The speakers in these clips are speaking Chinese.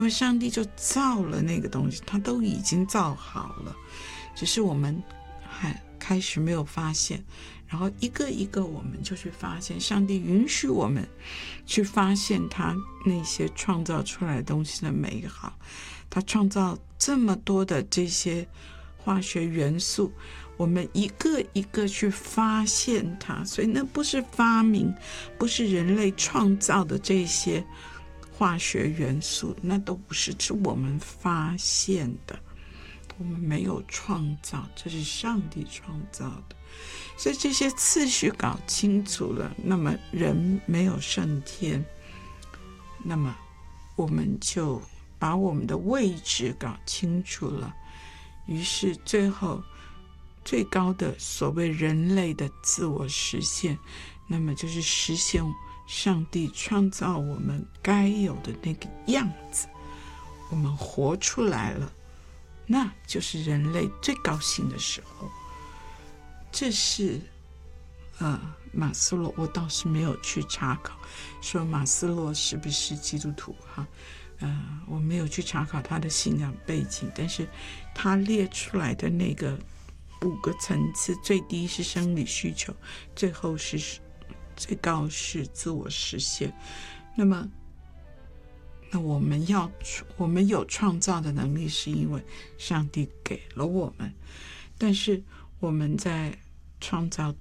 因为上帝就造了那个东西，他都已经造好了，只是我们还开始没有发现，然后一个一个我们就去发现，上帝允许我们去发现他那些创造出来的东西的美好。他创造这么多的这些化学元素，我们一个一个去发现它，所以那不是发明，不是人类创造的这些化学元素，那都不是，是我们发现的，我们没有创造，这是上帝创造的。所以这些次序搞清楚了，那么人没有升天，那么我们就把我们的位置搞清楚了，于是最后最高的所谓人类的自我实现，那么就是实现上帝创造我们该有的那个样子，我们活出来了，那就是人类最高兴的时候。这是马斯洛，我倒是没有去查考说马斯洛是不是基督徒哈，我没有去查考他的信仰背景，但是他列出来的那个5个层次，最低是生理需求，最后是最高是自我实现。那我们有创造的能力，是因为上帝给了我们，但是我们在创作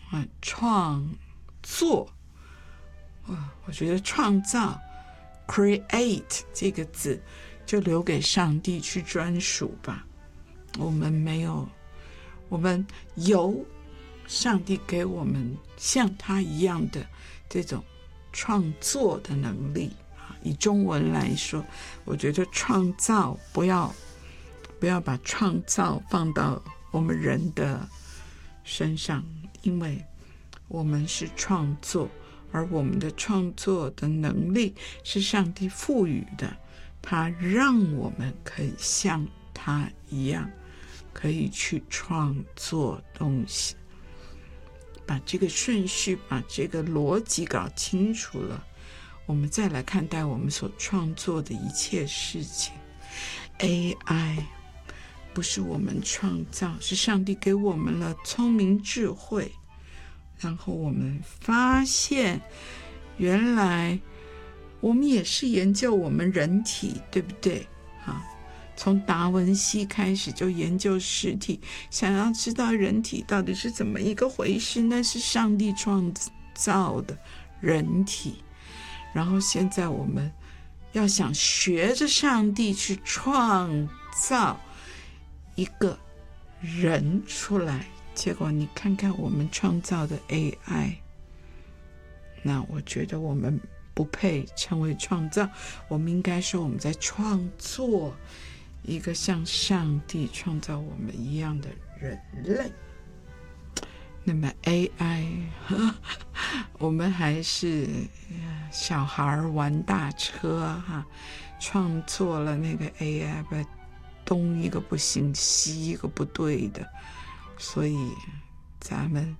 我觉得创造 create 这个字就留给上帝去专属吧。我们没有，我们有上帝给我们像他一样的这种创作的能力。以中文来说，我觉得创造不要把创造放到我们人的身上，因为我们是创作，而我们的创作的能力是上帝赋予的，他让我们可以像他一样，可以去创作东西。把这个顺序，把这个逻辑搞清楚了，我们再来看待我们所创作的一切事情。 AI 不是我们创造，是上帝给我们了聪明智慧，然后我们发现原来我们也是研究我们人体，对不对？从达文西开始就研究实体，想要知道人体到底是怎么一个回事，那是上帝创造的人体。然后现在我们要想学着上帝去创造一个人出来，结果你看看我们创造的 AI， 那我觉得我们不配成为创造，我们应该说我们在创作一个像上帝创造我们一样的人类。那么 AI 我们还是小孩玩大车创作了那个 AI， 东一个不行西一个不对的，所以咱们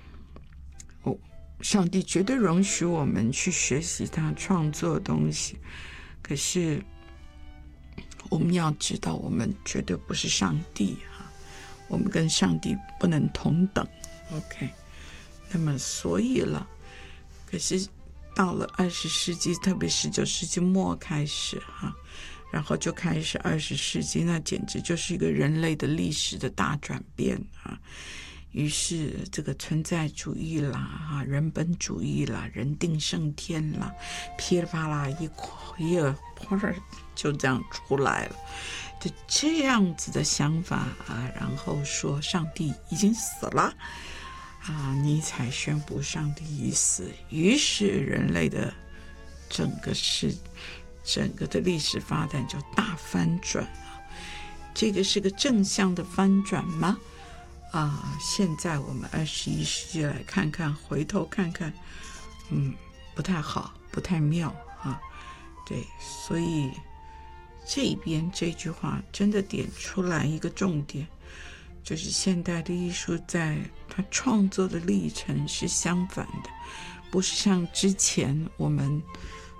上帝绝对容许我们去学习他创作的东西，可是我们要知道我们绝对不是上帝我们跟上帝不能同等。 OK， 那么所以了，可是到了20世纪，特别19世纪末开始然后就开始20世纪，那简直就是一个人类的历史的大转变于是这个存在主义啦人本主义啦，人定胜天啦，噼里啪啦一就这样出来了，就这样子的想法然后说上帝已经死了尼采宣布上帝已死，于是人类的整个的历史发展就大翻转这个是个正向的翻转吗？现在我们21世纪来看看，回头看看不太好，不太妙对，所以这边这句话真的点出来一个重点，就是现代的艺术在它创作的历程是相反的，不是像之前我们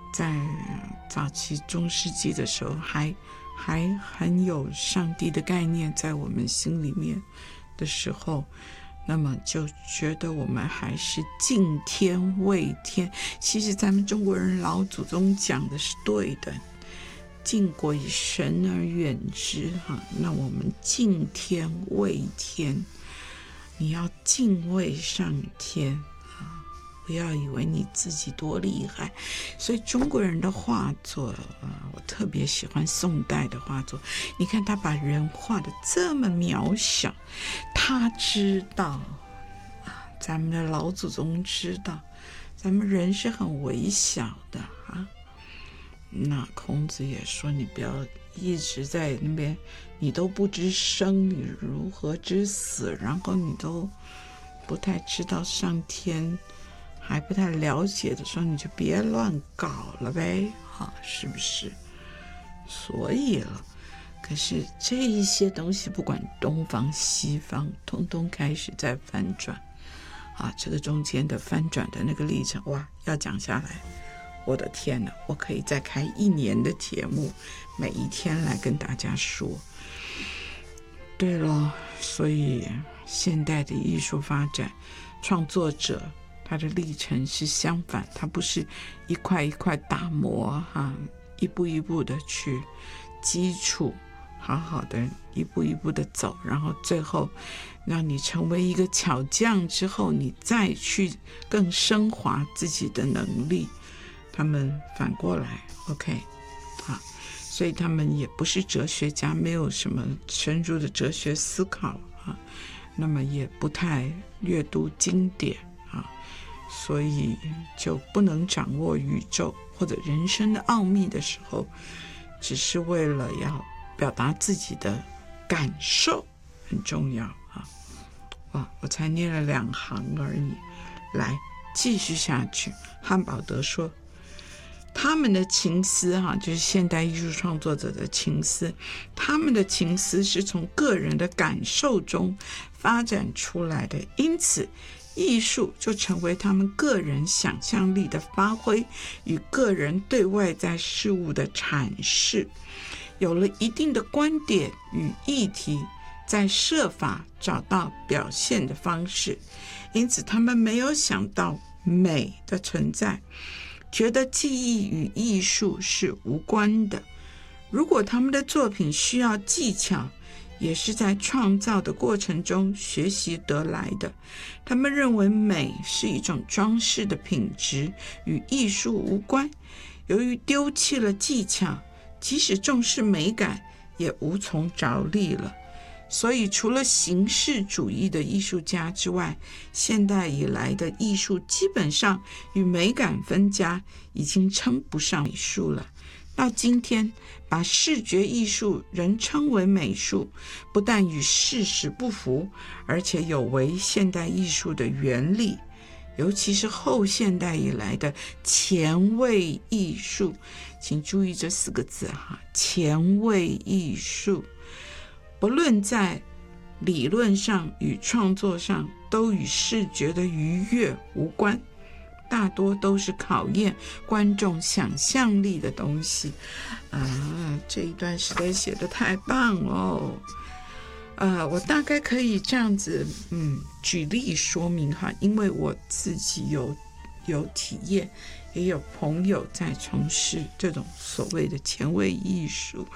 在早期中世纪的时候还很有上帝的概念在我们心里面的时候，那么就觉得我们还是敬天畏天。其实咱们中国人老祖宗讲的是对的，敬鬼神而远之哈。那我们敬天畏天，你要敬畏上天，不要以为你自己多厉害。所以中国人的画作，我特别喜欢宋代的画作。你看他把人画得这么渺小，他知道，咱们的老祖宗知道，咱们人是很微小的啊。那孔子也说，你不要一直在那边，你都不知生，你如何知死？然后你都不太知道上天，还不太了解的时候，你就别乱搞了呗，是不是？所以了，可是这一些东西，不管东方西方，通通开始在翻转这个中间的翻转的那个历程，哇，要讲下来，我的天哪，我可以再开1年的节目，每一天来跟大家说。对了，所以现代的艺术发展，创作者他的历程是相反，他不是一块一块打磨一步一步的去基础好好的一步一步的走，然后最后让你成为一个巧匠之后，你再去更升华自己的能力。他们反过来 OK 所以他们也不是哲学家，没有什么深入的哲学思考那么也不太阅读经典所以就不能掌握宇宙或者人生的奥秘的时候，只是为了要表达自己的感受，很重要我才念了2行而已，来继续下去。汉堡德说，他们的情思就是现代艺术创作者的情思，他们的情思是从个人的感受中发展出来的，因此艺术就成为他们个人想象力的发挥与个人对外在事物的阐释，有了一定的观点与议题，在设法找到表现的方式，因此他们没有想到美的存在，觉得技艺与艺术是无关的。如果他们的作品需要技巧，也是在创造的过程中学习得来的。他们认为美是一种装饰的品质，与艺术无关。由于丢弃了技巧，即使重视美感，也无从着力了。所以除了形式主义的艺术家之外，现代以来的艺术基本上与美感分家，已经称不上美术了。到今天，把视觉艺术人称为美术，不但与事实不符，而且有违现代艺术的原理，尤其是后现代以来的前卫艺术。请注意这4个字前卫艺术，不论在理论上与创作上，都与视觉的愉悦无关，大多都是考验观众想象力的东西这一段实在写得太棒了我大概可以这样子举例说明因为我自己有体验，也有朋友在从事这种所谓的前卫艺术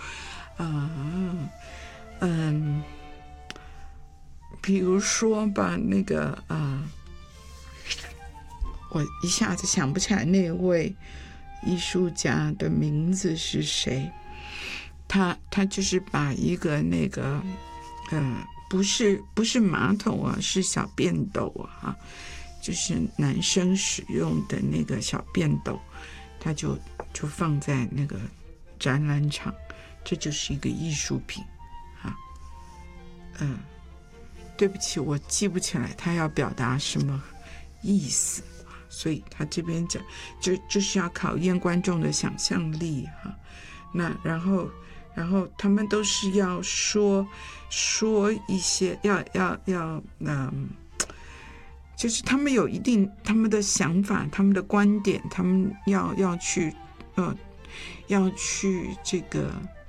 比如说吧，那个我一下子想不起来那位艺术家的名字是谁，他就是把一个那个不是马桶是小便斗就是男生使用的那个小便斗，他就放在那个展览场，这就是一个艺术品对不起，我记不起来他要表达什么意思，所以他这边讲就是要考验观众的想象力那然后他们都是要说一些就是他们有一定他们的想法，他们的观点，他们要去要去这个